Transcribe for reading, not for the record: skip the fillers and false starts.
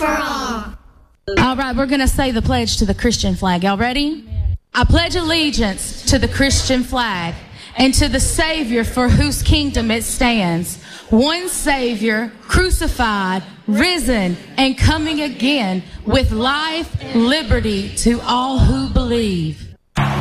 for all. All right, we're going to say the pledge to the Christian flag. Y'all ready? I pledge allegiance to the Christian flag and to the Savior for whose kingdom it stands, one Savior, crucified, risen, and coming again, with life, liberty to all who believe.